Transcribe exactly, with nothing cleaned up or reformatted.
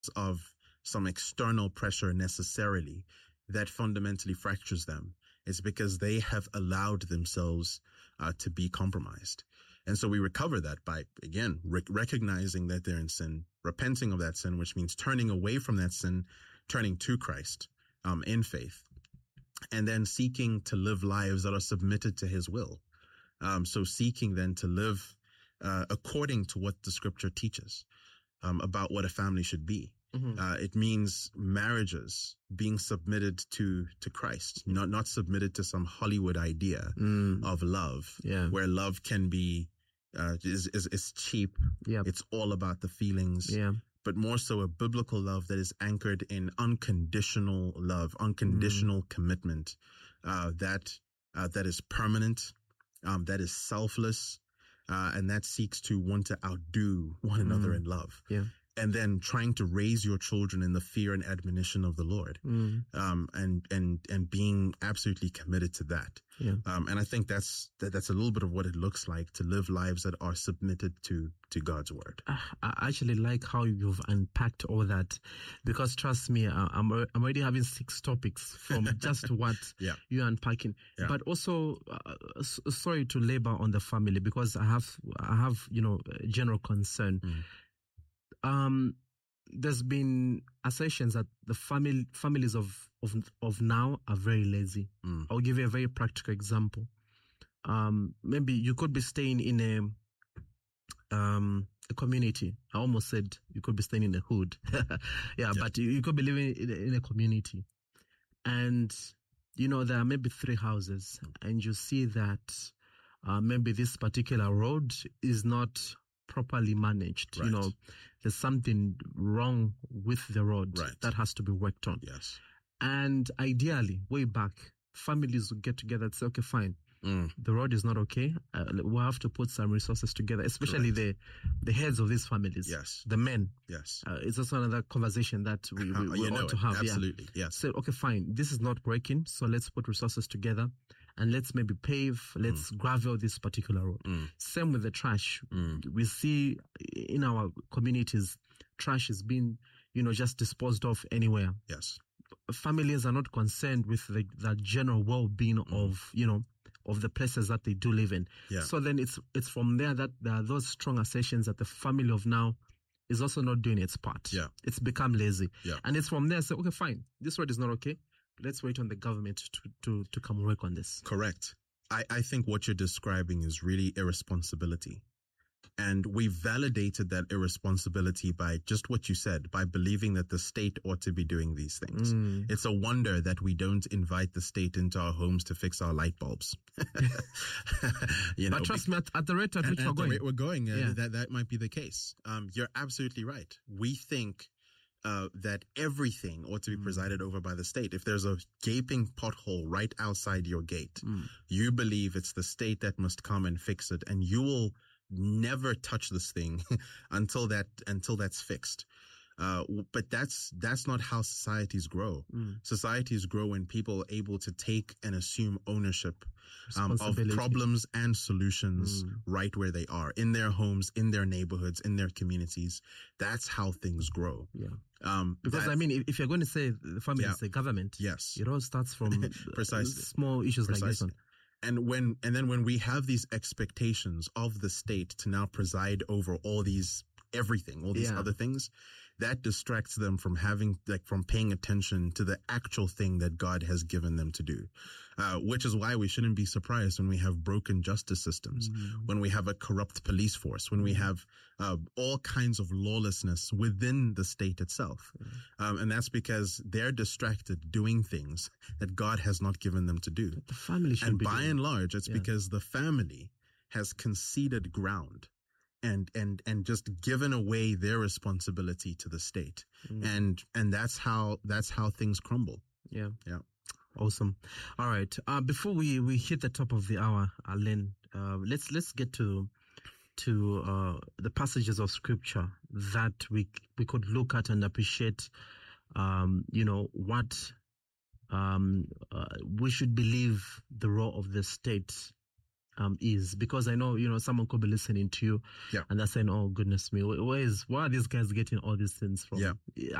of some external pressure necessarily that fundamentally fractures them. It's because they have allowed themselves uh, to be compromised. And so we recover that by, again, rec- recognizing that they're in sin, repenting of that sin, which means turning away from that sin, turning to Christ um, in faith, and then seeking to live lives that are submitted to his will. Um, so seeking then to live uh, according to what the scripture teaches um, about what a family should be. Mm-hmm. Uh, it means marriages being submitted to, to Christ, not, not submitted to some Hollywood idea mm. of love, yeah. where love can be, uh, is, is, is cheap. Yep. It's all about the feelings, yeah. but more so a biblical love that is anchored in unconditional love, unconditional mm. commitment, uh, that, uh, that is permanent, um, that is selfless, uh, and that seeks to want to outdo one mm. another in love. Yeah. And then trying to raise your children in the fear and admonition of the Lord, mm. um, and and and being absolutely committed to that. Yeah. Um, and I think that's that, that's a little bit of what it looks like to live lives that are submitted to to God's word. I actually like how you've unpacked all that, because trust me, I'm I'm already having six topics from just what yeah. you're unpacking. Yeah. But also, uh, sorry to labor on the family, because I have I have you know general concern. Mm. Um, there's been assertions that the family families of of of now are very lazy. Mm. I'll give you a very practical example. Um, maybe you could be staying in a um a community. I almost said you could be staying in a hood. yeah, yeah, but you, you could be living in a, in a community, and you know there are maybe three houses, and you see that uh, maybe this particular road is not properly managed. Right. You know, there's something wrong with the road right. that has to be worked on. Yes. And ideally, way back, families would get together and say, okay, fine. Mm. The road is not okay. Uh, we'll have to put some resources together, especially Correct. the the heads of these families. Yes. The men. Yes. Uh, it's also another conversation that we, we, we you ought know to it. have. Absolutely. Yeah. Yes. So, okay, fine. This is not working. So let's put resources together and let's maybe pave, let's mm. gravel this particular road. Mm. Same with the trash. Mm. We see in our communities, trash is being, you know, just disposed of anywhere. Yes. Families are not concerned with the, the general well-being mm. of, you know, of the places that they do live in. Yeah. So then it's it's from there that there are those strong assertions that the family of now is also not doing its part. Yeah. It's become lazy. Yeah. And it's from there, say, okay, fine, this road is not okay. Let's wait on the government to, to, to come work on this. Correct. I, I think what you're describing is really irresponsibility. And we validated that irresponsibility by just what you said, by believing that the state ought to be doing these things. Mm. It's a wonder that we don't invite the state into our homes to fix our light bulbs. you know, but trust me, at, at the rate at which at, we're at going, the rate we're going, uh, yeah. that that might be the case. Um, you're absolutely right. We think uh, that everything ought to be mm. presided over by the state. If there's a gaping pothole right outside your gate, mm. you believe it's the state that must come and fix it, and you will never touch this thing until that until that's fixed. Uh, but that's that's not how societies grow. Mm. Societies grow when people are able to take and assume ownership um, of problems and solutions mm. right where they are, in their homes, in their neighborhoods, in their communities. That's how things grow. Yeah. Um, because that, I mean, if you're going to say the family yeah. is the government, yes, it all starts from precisely small issues precisely. like this one. And when, and then when we have these expectations of the state to now preside over all these, everything, all these yeah. other things, that distracts them from having, like, from paying attention to the actual thing that God has given them to do. Uh, which is why we shouldn't be surprised when we have broken justice systems, mm-hmm. when we have a corrupt police force, when we have, uh, all kinds of lawlessness within the state itself. Mm-hmm. Um, and that's because they're distracted doing things that God has not given them to do. But the family should and be by doing. and large, it's yeah. because the family has conceded ground and, and, and just given away their responsibility to the state. Mm. And, and that's how, that's how things crumble. Yeah. Yeah. Awesome. All right. Uh, before we, we hit the top of the hour, Alain, uh, let's, let's get to, to, uh, the passages of scripture that we, we could look at and appreciate, um, you know, what, um, uh, we should believe the role of the state um, is? Because I know, you know, someone could be listening to you Yeah. and they're saying, oh, goodness me, where is, where are these guys getting all these things from? Yeah.